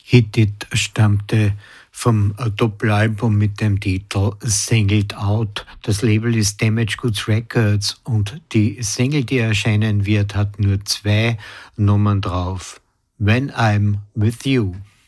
Hit It stammte vom Doppelalbum mit dem Titel Singled Out. Das Label ist Damage Goods Records und die Single, die erscheinen wird, hat nur 2 Nummern drauf. When I'm With You.